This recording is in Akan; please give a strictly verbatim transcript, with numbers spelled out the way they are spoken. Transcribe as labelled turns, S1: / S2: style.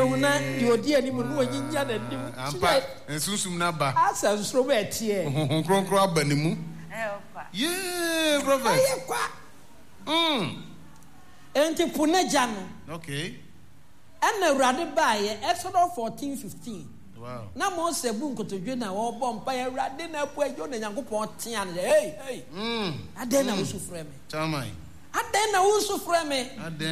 S1: una di odi ani mu no anyinya na nim
S2: ampa ensusum na ba
S1: asa nsoro ba etie
S2: kronkro abanimu
S3: eh opa
S2: yeah prophet
S1: aye kwa
S2: mm
S1: enti punaja no
S2: okay
S1: ana urade baaye Exodus fourteen fifteen
S2: wow
S1: na Moses bu nkotodwe na wo bom pa ya urade na apu ajo na Nyankopɔn tea na hey hey
S2: mm
S1: aden na wo sufrɛ me
S2: chamai
S1: aden na wo sufrɛ me
S2: aden